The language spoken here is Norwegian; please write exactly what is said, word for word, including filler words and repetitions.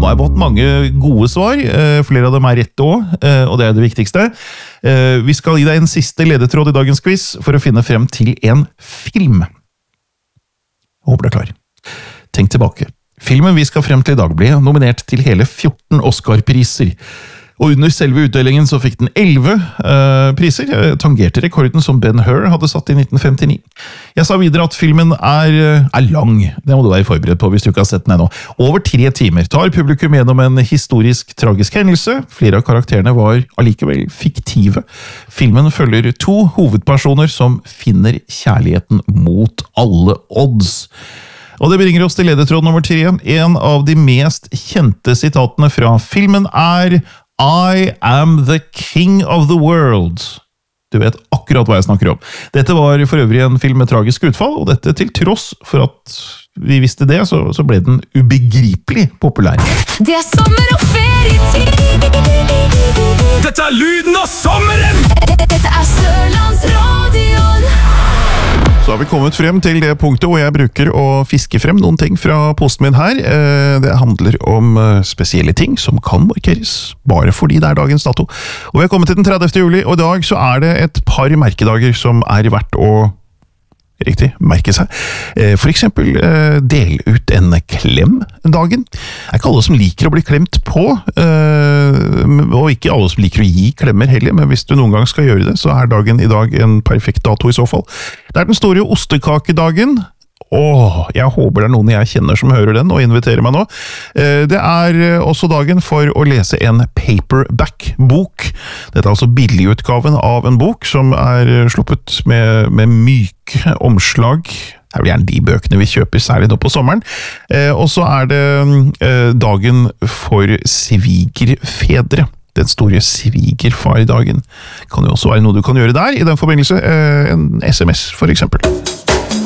har jeg fått mange gode svar, flere av dem er rette også, og det er det viktigste. Vi skal gi deg en siste ledetråd i dagens quiz for å finne frem til en film. Jeg håper du er klar. Tenk tilbake. Filmen vi skal frem til i dag ble nominert til hele fjorten Oscar-priser. Og under selve utdelingen så fikk den elleve uh, priser, tangerte rekorden som Ben-Hur hadde satt i nitten femtini. Jeg sa videre at filmen er, er lang, det må du være forberedt på hvis du ikke har sett den ennå. Over tre timer tar publikum gjennom en historisk tragisk hendelse. Flere av karakterene var allikevel fiktive. Filmen følger to hovedpersoner som finner kjærligheten mot alle odds. Og det bringer oss til ledetråd nummer tre. En av de mest kjente sitatene fra filmen er I am the king of the world. Du vet akkurat hva jeg snakker om. Dette var for øvrig en film med tragisk utfall, og dette til tross for at vi visste det, så, så ble den ubegripelig populær. Det er sommer og ferietid. Dette er lyden av sommeren! Dette er Sørlandsradion. Så har vi kommet frem til det punktet hvor jeg bruker å fiske frem noen ting fra posten min her. Det handler om spesielle ting som kan markeres, bare fordi det er dagens dato. Og vi har kommet til den tredivte juli, og i dag så er det et par merkedager som er verdt å riktig, merke seg. For eksempel del ut en klem dagen. Det er ikke alle som liker å bli klemt på, og ikke alle som liker å gi klemmer heller, men hvis du noen gang skal gjøre det, så er dagen i dag en perfekt dato i så fall. Det er den store ostekakedagen. Åh, jeg håper det er noen jeg kjenner som hører den og inviterer meg nå. Det er også dagen for å lese en paperback-bok. Dette er altså billigutgaven av en bok som er sluppet med, med myke omslag. Det er vel gjerne de bøkene vi kjøper, særlig nå på sommeren. Og så er det dagen for svigerfedre. Den store svigerfardagen. Kan jo også være noe du kan gjøre der, i den forbindelse en S M S for eksempel.